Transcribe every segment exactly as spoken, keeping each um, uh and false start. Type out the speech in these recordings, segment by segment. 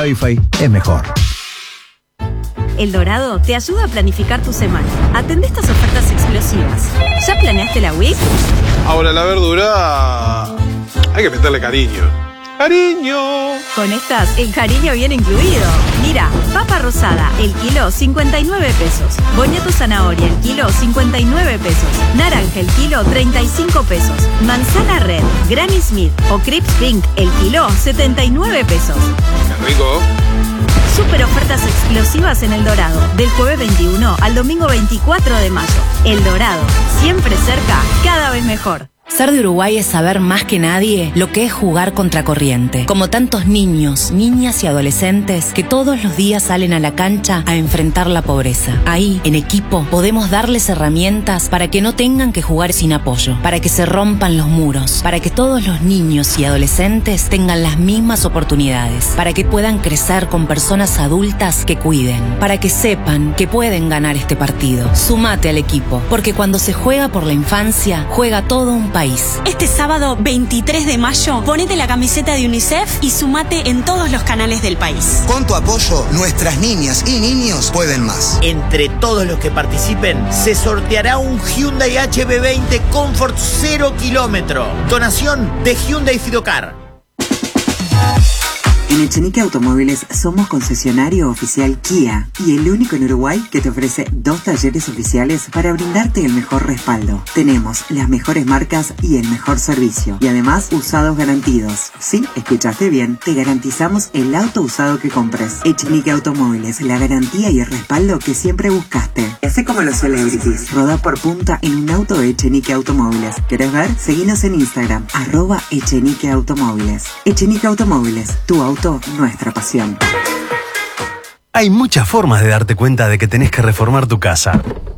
Wi-Fi es mejor. El Dorado te ayuda a planificar tu semana. Atende estas ofertas explosivas. ¿Ya planeaste la Wii? Ahora la verdura hay que meterle cariño. ¡Cariño! Con estas, el cariño viene incluido. Mira, papa rosada, el kilo, cincuenta y nueve pesos. Boñato zanahoria, el kilo, cincuenta y nueve pesos. Naranja, el kilo, treinta y cinco pesos. Manzana red, Granny Smith o Crips Pink, el kilo, setenta y nueve pesos. ¡Qué rico! Super ofertas explosivas en El Dorado, del jueves veintiuno al domingo veinticuatro de mayo. El Dorado, siempre cerca, cada vez mejor. Ser de Uruguay es saber más que nadie lo que es jugar contracorriente. Como tantos niños, niñas y adolescentes que todos los días salen a la cancha a enfrentar la pobreza. Ahí, en equipo, podemos darles herramientas para que no tengan que jugar sin apoyo, para que se rompan los muros, para que todos los niños y adolescentes tengan las mismas oportunidades, para que puedan crecer con personas adultas que cuiden, para que sepan que pueden ganar este partido. Sumate al equipo, porque cuando se juega por la infancia, juega todo un país. Este sábado veintitrés de mayo, ponete la camiseta de UNICEF y sumate en todos los canales del país. Con tu apoyo, nuestras niñas y niños pueden más. Entre todos los que participen, se sorteará un Hyundai H B veinte Comfort cero kilómetro. Donación de Hyundai Fidocar. En Echenique Automóviles somos concesionario oficial Kia y el único en Uruguay que te ofrece dos talleres oficiales para brindarte el mejor respaldo. Tenemos las mejores marcas y el mejor servicio. Y además, usados garantidos. Sí, escuchaste bien. Te garantizamos el auto usado que compres. Echenique Automóviles, la garantía y el respaldo que siempre buscaste. Hacé como los celebrities. Rodá por punta en un auto de Echenique Automóviles. ¿Querés ver? Seguinos en Instagram, arroba Echenique Automóviles. Echenique Automóviles, tu auto, nuestra pasión. Hay muchas formas de darte cuenta de que tenés que reformar tu casa.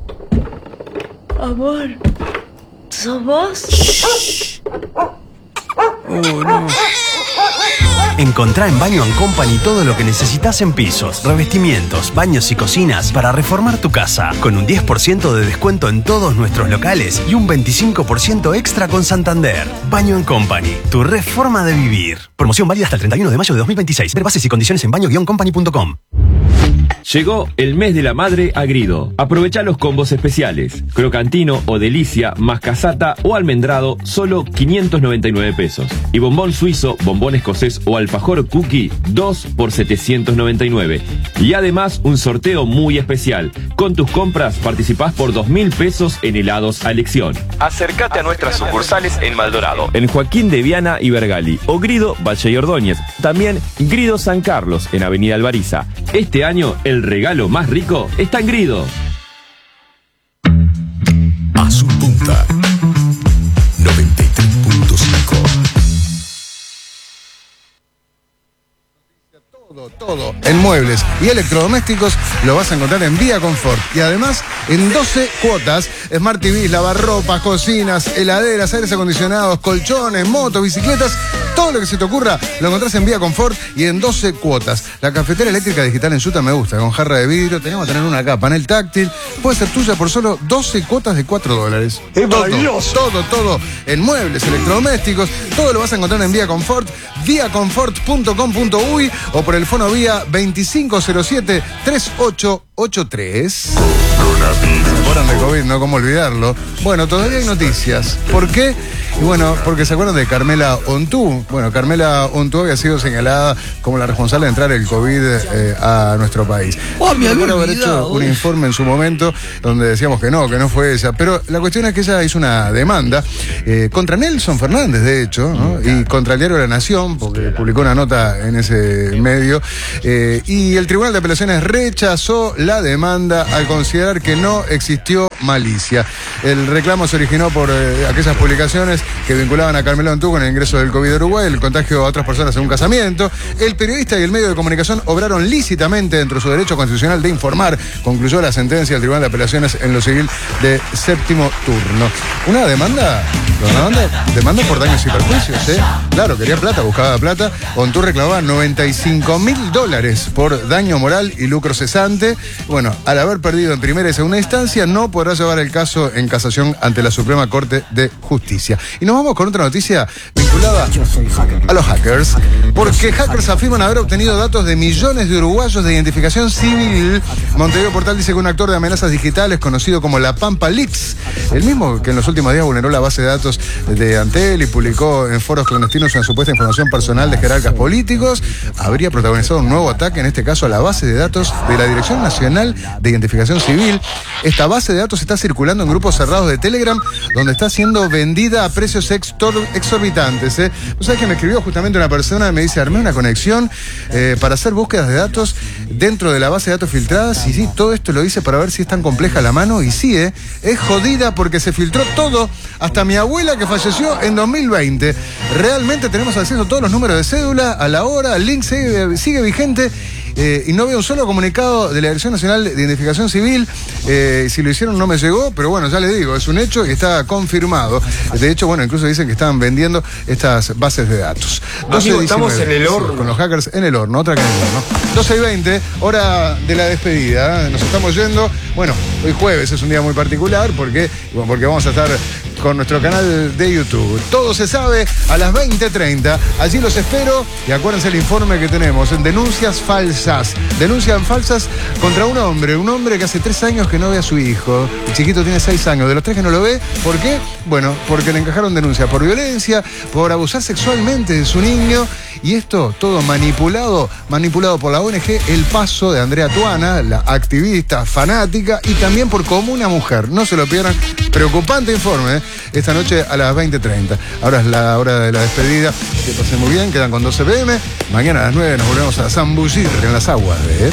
Amor, ¿sos vos? Shh. Oh, no. Encontrá en Baño and Company todo lo que necesitas en pisos, revestimientos, baños y cocinas para reformar tu casa. Con un diez por ciento de descuento en todos nuestros locales y un veinticinco por ciento extra con Santander. Baño and Company, tu reforma de vivir. Promoción válida hasta el treinta y uno de mayo de dos mil veintiséis. Ver bases y condiciones en baño guion company punto com. Llegó el mes de la madre a Grido. Aprovecha los combos especiales. Crocantino o delicia, más casata o almendrado, solo quinientos noventa y nueve pesos. Y bombón suizo, bombón escocés o alfajor cookie, dos por setecientos noventa y nueve. Y además un sorteo muy especial. Con tus compras participás por dos mil pesos en helados a elección. Acércate a nuestras sucursales en Maldorado, en Joaquín de Viana y Bergali, o Grido, Valle y Ordóñez. También Grido San Carlos, en Avenida Alvariza. Este año, el regalo más rico está en Grido. Azul Punta noventa y tres punto cinco. Todo, todo en muebles y electrodomésticos lo vas a encontrar en Vía Confort. Y además en doce cuotas, Smart T V, lavarropas, cocinas, heladeras, aires acondicionados, colchones, motos, bicicletas, todo lo que se te ocurra lo encontrás en Vía Confort y en doce cuotas. La cafetera eléctrica digital en Yuta me gusta, con jarra de vidrio, tenemos que tener una acá, panel táctil, puede ser tuya por solo doce cuotas de cuatro dólares. ¡Es maravilloso! Todo, todo, todo en muebles, electrodomésticos, todo lo vas a encontrar en Vía Confort, vía confort punto com punto uy o por el fono vía veinticinco cero siete treinta y ocho ochenta y tres. ¿Se acuerdan de COVID, no? ¿Cómo olvidarlo? Bueno, todavía hay noticias. ¿Por qué? Y bueno, porque se acuerdan de Carmela Ontú. Bueno, Carmela Ontú había sido señalada como la responsable de entrar el COVID eh, a nuestro país. Oh, me había haber hecho un informe en su momento donde decíamos que no, que no fue ella. Pero la cuestión es que ella hizo una demanda eh, contra Nelson Fernández, de hecho, ¿no? Y contra el diario La Nación, porque publicó una nota en ese medio. Eh, y el Tribunal de Apelaciones rechazó la demanda al considerar que no existió malicia. El reclamo se originó por eh, aquellas publicaciones que vinculaban a Carmela Ontú con el ingreso del COVID a Uruguay, el contagio a otras personas en un casamiento. El periodista y el medio de comunicación obraron lícitamente dentro de su derecho constitucional de informar, concluyó la sentencia del Tribunal de Apelaciones en lo civil de séptimo turno. Una demanda, una demanda, demanda por daños y perjuicios, ¿eh? Claro, quería plata, buscaba plata. Ontú reclamaba noventa y cinco mil dólares por daño moral y lucro cesante. Bueno, al haber perdido en primera y segunda instancia, no podrá podrá llevar el caso en casación ante la Suprema Corte de Justicia. Y nos vamos con otra noticia vinculada a los hackers, porque hackers afirman haber obtenido datos de millones de uruguayos de identificación civil. Montevideo Portal dice que un actor de amenazas digitales conocido como La Pampa Leaks, el mismo que en los últimos días vulneró la base de datos de Antel y publicó en foros clandestinos una supuesta información personal de jerarcas políticos, habría protagonizado un nuevo ataque, en este caso a la base de datos de la Dirección Nacional de Identificación Civil. Esta base de datos está circulando en grupos cerrados de Telegram, donde está siendo vendida a precios extor- exorbitantes. ¿eh? ¿Vos sabés que me escribió justamente una persona y me dice, armé una conexión eh, para hacer búsquedas de datos dentro de la base de datos filtradas? Y sí, todo esto lo hice para ver si es tan compleja la mano. Y sí, ¿eh? es jodida porque se filtró todo, hasta mi abuela que falleció en dos mil veinte. Realmente tenemos acceso a todos los números de cédula, a la hora, el link sigue, sigue vigente. Eh, y no veo un solo comunicado de la Dirección Nacional de Identificación Civil. Eh, si lo hicieron no me llegó, pero bueno, ya le digo, es un hecho y está confirmado. De hecho, bueno, incluso dicen que estaban vendiendo estas bases de datos. Amigo, estamos en el horno. Sí, con los hackers en el horno, otra que en el horno. doce y veinte, hora de la despedida. Nos estamos yendo. Bueno, hoy jueves es un día muy particular porque, bueno, porque vamos a estar con nuestro canal de YouTube. Todo se sabe a las veinte treinta. Allí los espero y acuérdense el informe que tenemos en denuncias falsas. Denuncian falsas contra un hombre, un hombre que hace tres años que no ve a su hijo. El chiquito tiene seis años, de los tres que no lo ve. ¿Por qué? Bueno, porque le encajaron denuncia por violencia, por abusar sexualmente de su niño. Y esto todo manipulado, manipulado por la O N G El Paso de Andrea Tuana, la activista fanática, y también por Comuna Mujer. No se lo pierdan. Preocupante informe, ¿eh? Esta noche a las veinte treinta. Ahora es la hora de la despedida. Que pasen muy bien, quedan con doce pm. Mañana a las nueve nos volvemos a zambullir en las aguas de... ¿eh?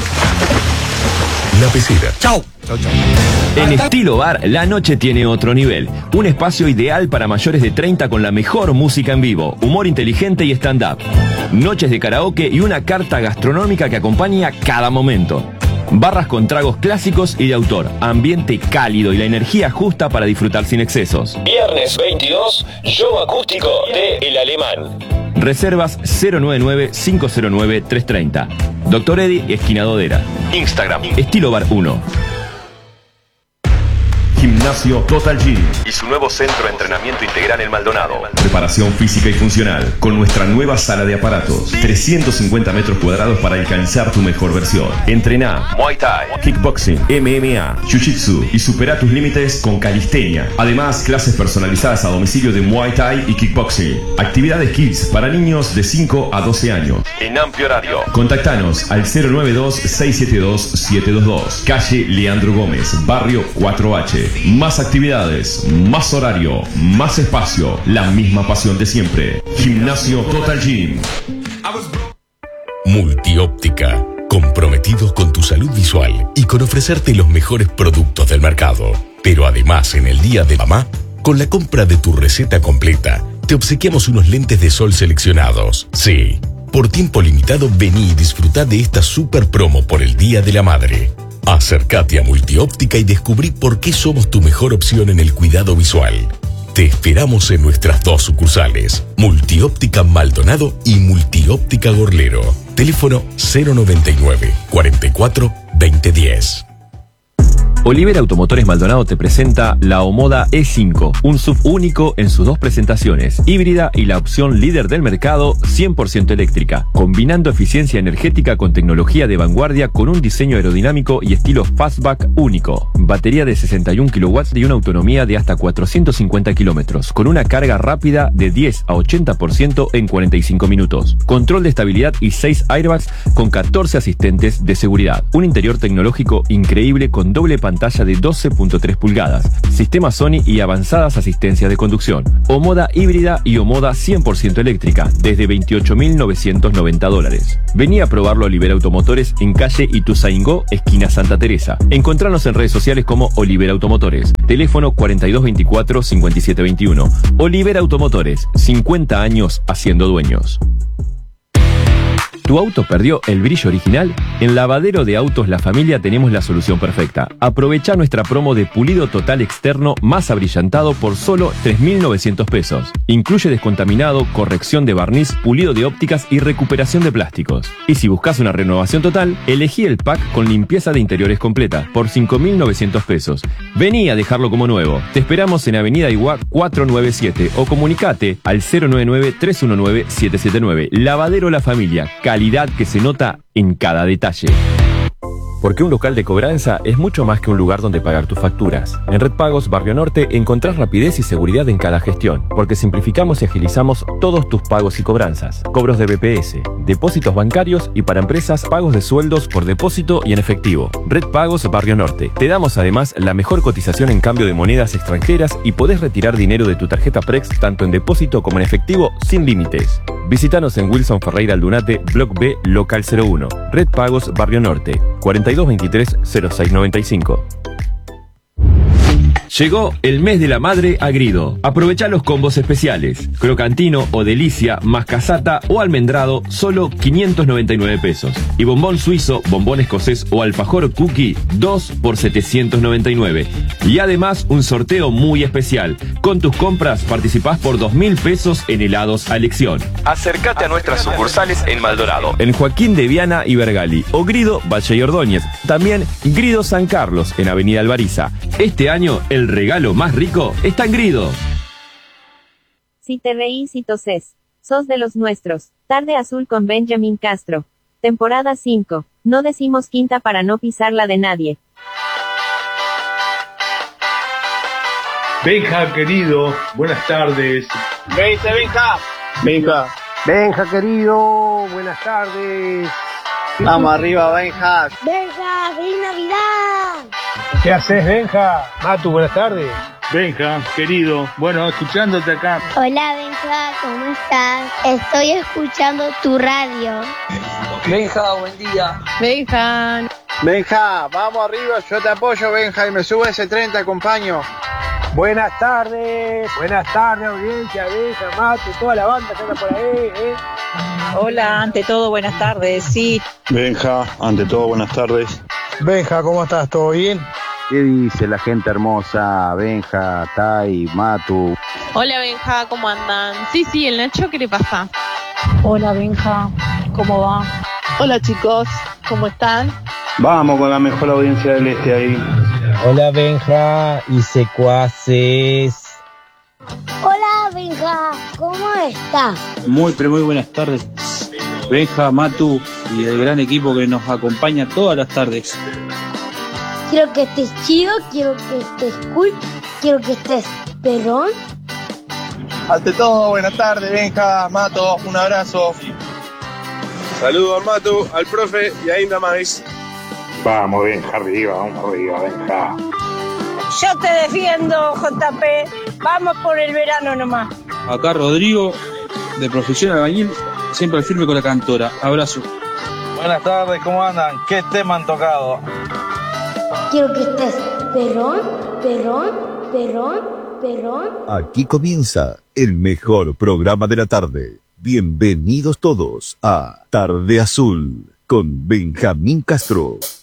La Pecera. ¡Chau! Chau, chau. En Estilo Bar, la noche tiene otro nivel. Un espacio ideal para mayores de treinta con la mejor música en vivo, humor inteligente y stand-up. Noches de karaoke y una carta gastronómica que acompaña cada momento. Barras con tragos clásicos y de autor, ambiente cálido y la energía justa para disfrutar sin excesos. Viernes veintidós, show acústico de El Alemán. Reservas cero nueve nueve, cinco cero nueve, tres tres cero. Doctor Eddie, esquina Dodera. Instagram, Estilo Bar uno. Gimnasio Total Gym y su nuevo centro de entrenamiento integral en Maldonado. Preparación física y funcional con nuestra nueva sala de aparatos. trescientos cincuenta metros cuadrados para alcanzar tu mejor versión. Entrená Muay Thai, Kickboxing, M M A, Jiu-Jitsu y supera tus límites con calistenia. Además, clases personalizadas a domicilio de Muay Thai y Kickboxing. Actividades Kids para niños de cinco a doce años. En amplio horario. Contactanos al cero nueve dos, seis siete dos, siete dos dos. Calle Leandro Gómez, Barrio cuatro H. Más actividades, más horario, más espacio, la misma pasión de siempre. Gimnasio Total Gym. Multióptica, comprometidos con tu salud visual y con ofrecerte los mejores productos del mercado. Pero además, en el Día de Mamá, con la compra de tu receta completa, te obsequiamos unos lentes de sol seleccionados. Sí, por tiempo limitado, vení y disfrutá de esta super promo por el Día de la Madre. Acércate a Multióptica y descubrí por qué somos tu mejor opción en el cuidado visual. Te esperamos en nuestras dos sucursales, Multióptica Maldonado y Multióptica Gorlero. Teléfono cero noventa y nueve, cuarenta y cuatro, veinte diez. Olivera Automotores Maldonado te presenta la Omoda E cinco, un S U V único en sus dos presentaciones, híbrida y la opción líder del mercado, cien por ciento eléctrica, combinando eficiencia energética con tecnología de vanguardia con un diseño aerodinámico y estilo fastback único. Batería de sesenta y un kilowatts y una autonomía de hasta cuatrocientos cincuenta kilómetros, con una carga rápida de diez a ochenta por ciento en cuarenta y cinco minutos. Control de estabilidad y seis airbags con catorce asistentes de seguridad. Un interior tecnológico increíble con doble pantalla pantalla de doce punto tres pulgadas, sistema Sony y avanzadas asistencias de conducción. Omoda híbrida y Omoda cien por ciento eléctrica, desde veintiocho mil novecientos noventa dólares. Vení a probarlo a Olivera Automotores en calle Ituzaingó, esquina Santa Teresa. Encontranos en redes sociales como Olivera Automotores. Teléfono cuarenta y dos veinticuatro, cincuenta y siete veintiuno. Olivera Automotores, cincuenta años haciendo dueños. ¿Tu auto perdió el brillo original? En Lavadero de Autos La Familia tenemos la solución perfecta. Aprovecha nuestra promo de pulido total externo más abrillantado por solo tres mil novecientos pesos. Incluye descontaminado, corrección de barniz, pulido de ópticas y recuperación de plásticos. Y si buscas una renovación total, elegí el pack con limpieza de interiores completa por cinco mil novecientos pesos. Vení a dejarlo como nuevo. Te esperamos en Avenida Iguá cuatrocientos noventa y siete o comunicate al cero nueve nueve, tres uno nueve, siete siete nueve. Lavadero La Familia. Calidad que se nota en cada detalle. Porque un local de cobranza es mucho más que un lugar donde pagar tus facturas. En Red Pagos Barrio Norte encontrás rapidez y seguridad en cada gestión, porque simplificamos y agilizamos todos tus pagos y cobranzas. Cobros de B P S, depósitos bancarios y para empresas pagos de sueldos por depósito y en efectivo. Red Pagos Barrio Norte. Te damos además la mejor cotización en cambio de monedas extranjeras y podés retirar dinero de tu tarjeta Prex tanto en depósito como en efectivo sin límites. Visítanos en Wilson Ferreira Aldunate, Block B, Local cero uno. Red Pagos Barrio Norte, cuarenta y dos veintitrés, cero seis noventa y cinco. Llegó el mes de la madre a Grido. Aprovecha los combos especiales. Crocantino o delicia, más casata o almendrado, solo quinientos noventa y nueve pesos. Y bombón suizo, bombón escocés o alfajor cookie, dos por setecientos noventa y nueve. Y además un sorteo muy especial. Con tus compras participás por dos mil pesos en helados a elección. Acércate a nuestras sucursales en Maldonado, en Joaquín de Viana y Bergali, o Grido, Valle y Ordóñez. También Grido San Carlos, en Avenida Alvariza. Este año, el regalo más rico está en Grido. Si te reís y toses, sos de los nuestros. Tarde Azul con Benjamin Castro. Temporada cinco. No decimos quinta para no pisar la de nadie. Benja, querido, buenas tardes. Vente, Benja. Benja. Benja, querido, buenas tardes. Vamos arriba, Benja. Benja, feliz Navidad. ¿Qué haces, Benja? Matu, buenas tardes. Benja, querido, bueno, escuchándote acá. Hola, Benja, ¿cómo estás? Estoy escuchando tu radio. Benja, buen día. Benja. Benja, vamos arriba, yo te apoyo, Benja, y me subo a ese tren, te acompaño. Buenas tardes, buenas tardes, audiencia, Benja, Matu, toda la banda que anda por ahí, ¿eh? Hola, ante todo, buenas tardes, sí. Benja, ante todo, buenas tardes. Benja, ¿cómo estás? ¿Todo bien? ¿Qué dice la gente hermosa? Benja, Tai, Matu. Hola, Benja, ¿cómo andan? Sí, sí, el Nacho, ¿qué le pasa? Hola, Benja, ¿cómo va? Hola, chicos, ¿cómo están? Vamos con la mejor audiencia del este ahí. Hola, Benja y secuaces. Hola, Benja, ¿cómo estás? Muy, pero muy buenas tardes. Benja, Matu y el gran equipo que nos acompaña todas las tardes. Quiero que estés chido, quiero que estés cool, quiero que estés perrón. Ante todo, buenas tardes, Benja, Mato, un abrazo. Saludos al Matu, al profe y a Inda más. Vamos, Benja, arriba, vamos arriba, Benja. Yo te defiendo, J P. Vamos por el verano nomás. Acá Rodrigo, de profesión albañil, siempre al firme con la cantora. Abrazo. Buenas tardes, ¿cómo andan? ¿Qué tema han tocado? Quiero que estés perrón, perrón, perrón, perrón. Aquí comienza el mejor programa de la tarde. Bienvenidos todos a Tarde Azul con Benjamín Castro.